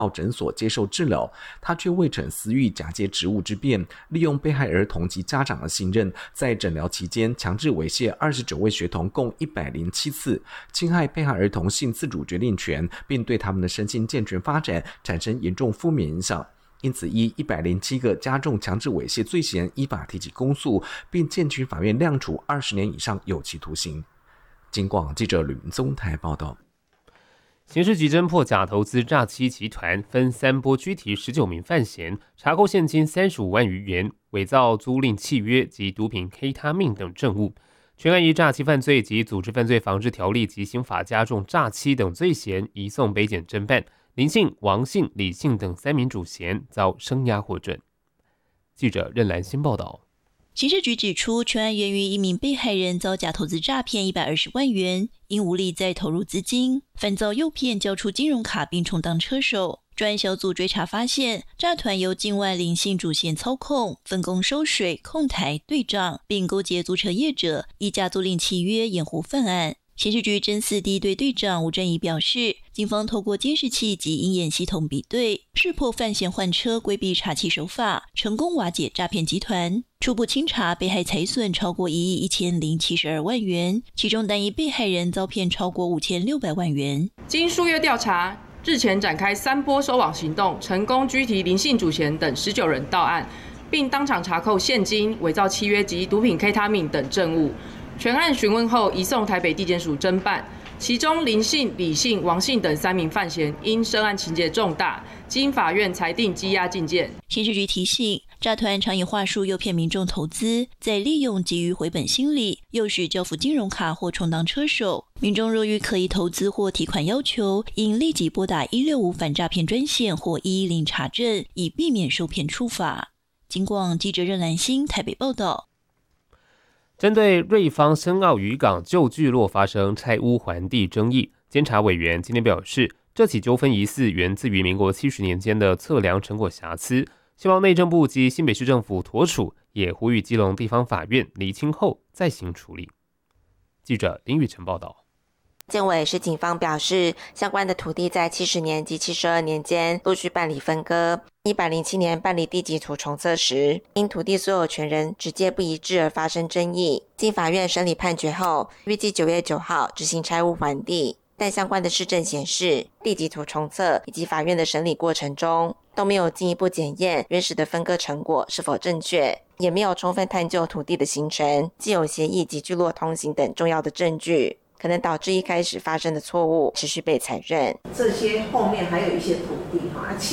诊所接受治疗，他却为逞私欲，假借职务之便，利用被害儿童及家长的信任，在诊疗期间强制猥亵29位学童共107次，侵害被害儿童性自主决定权，并对他们的身心健全发展产生严重负面影响。因此依107个加重强制猥亵罪嫌依法提起公诉，并建请法院量处20年以上有期徒刑。警广记者吕明宗台报道。 刑事局侦破假投资诈欺集团，分3波拘提19名犯嫌，查扣现金35万余元，伪造租赁契约及毒品 K 他命等证物。全案以诈欺犯罪及组织犯罪防治条例及刑法加重诈欺等罪嫌移送北检侦办。林姓、王姓、李姓等3名主嫌遭声押获准。记者任兰心报道。 刑事局指出，全案源于一名被害人遭假投资诈骗120万元，因无力再投入资金，反遭诱骗交出金融卡并充当车手。专案小组追查发现，诈团由境外林姓主嫌操控，分工收水、控台、对账，并勾结租车业者，以假租赁契约掩护犯案。刑事局侦4地对队长吴正仪表示，警方透过监视器及鹰眼系统比对，识破犯嫌换车规避查缉手法，成功瓦解诈骗集团。初步清查被害财损超过1亿1072万元，其中单一被害人遭骗超过5600万元。 经数月调查，日前展开3波收网行动，成功拘提林姓主嫌等19人到案，并当场查扣现金、伪造契约及毒品 K 他命等证物。全案询问后移送台北地检署侦办，其中林姓、李姓、王姓等3名犯嫌因涉案情节重大，经法院裁定羁押禁见。 刑事局提醒，诈团常以话术诱骗民众投资，再利用急于回本心理，诱使交付金融卡或充当车手。民众若遇可疑投资或提款要求，应立即拨打165反诈骗专线或110查证，以避免受骗处罚。警广记者任兰心台北报道。 针对瑞芳深澳渔港旧聚落发生拆屋还地争议，监察委员今天表示，这起纠纷疑似源自于民国70年间的测量成果瑕疵，希望内政部及新北市政府妥处，也呼吁基隆地方法院厘清后再行处理。记者林宇晨报道。 建委市警方表示，相关的土地在70年及72年间陆续办理分割，107年办理地籍图重测时，因土地所有权人直接不一致而发生争议。经法院审理判决后，预计9月9号执行拆屋还地，但相关的事证显示，地籍图重测以及法院的审理过程中都没有进一步检验原始的分割成果是否正确，也没有充分探究土地的形成、既有协议及聚落通行等重要的证据，可能导致一开始发生的错误持续被采认。 这些后面还有一些土地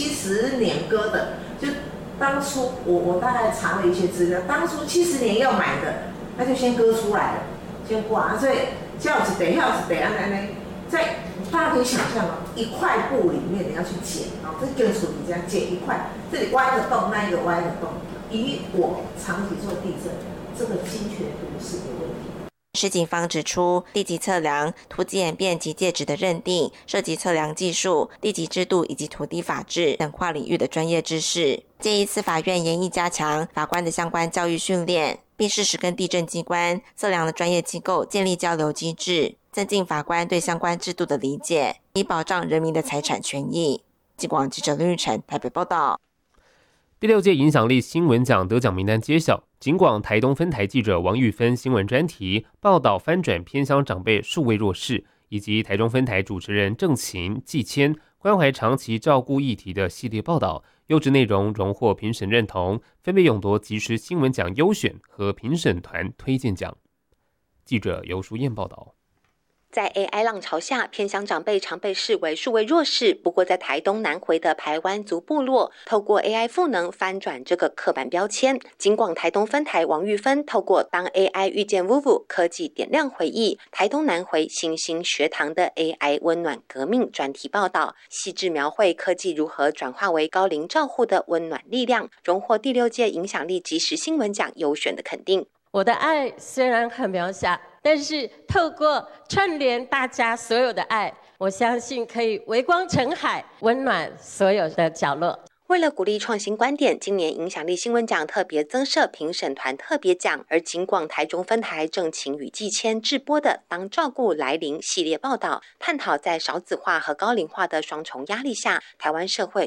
70年割的，就当初我大概查了一些资料，当初70年要买的，那就先割出来了，先挂，所以叫一地要一地安在大家可以想象一块布里面你要去剪这跟处理这样剪一块，这里挖一个洞，那一个挖一个洞，以我长期做地震，这个精确度是有问题。 市警方指出，地籍测量、土地演变及界址的认定涉及测量技术、地籍制度以及土地法制等跨领域的专业知识，建议司法院严议加强法官的相关教育训练，并适时跟地政机关、测量的专业机构建立交流机制，增进法官对相关制度的理解，以保障人民的财产权益。警广记者林玉成台北报道。 第6届影响力新闻奖得奖名单揭晓，警广台东分台记者王玉芬新闻专题报道翻转偏乡长辈数位弱势，以及台中分台主持人郑琴、季谦关怀长期照顾议题的系列报道，优质内容荣获评审认同，分别勇夺即时新闻奖优选和评审团推荐奖。记者游淑燕报道。 在 AI 浪潮下，偏乡长辈常被视为数位弱势。不过，在台东南回的排湾族部落，透过 AI 赋能翻转这个刻板标签。警广台东分台王玉芬透过当 AI 遇见 Vuvu 科技点亮回忆，台东南回新兴学堂的 AI 温暖革命专题报道，细致描绘科技如何转化为高龄照护的温暖力量，荣获第6届影响力即时新闻奖优选的肯定。 我的爱虽然很渺小，但是透过串联大家所有的爱，我相信可以微光成海，温暖所有的角落。 为为了鼓励创新观点，今年影响力新闻奖特别增设评审团特别奖，而警广台中分台正请与季谦制播的《当照顾来临》系列报道，探讨在少子化和高龄化的双重压力下，台湾社会